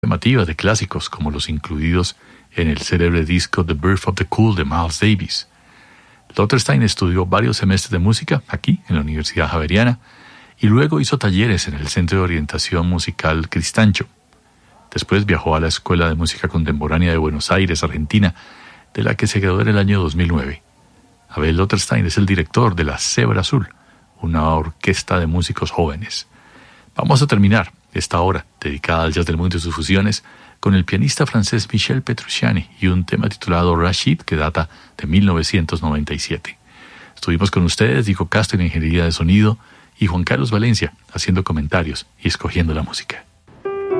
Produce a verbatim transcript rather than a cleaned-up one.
llamativa de clásicos como los incluidos en el célebre disco The Birth of the Cool de Miles Davis. Lothar-Stein estudió varios semestres de música aquí, en la Universidad Javeriana, y luego hizo talleres en el Centro de Orientación Musical Cristancho. Después viajó a la Escuela de Música Contemporánea de Buenos Aires, Argentina, de la que se graduó en el año dos mil nueve. Abel Lothar-Stein es el director de la Cebra Azul, una orquesta de músicos jóvenes. Vamos a terminar esta hora, dedicada al jazz del mundo y sus fusiones, con el pianista francés Michel Petrucciani y un tema titulado Rashid, que data de mil novecientos noventa y siete. Estuvimos con ustedes, Diego Castro en Ingeniería de Sonido y Juan Carlos Valencia haciendo comentarios y escogiendo la música.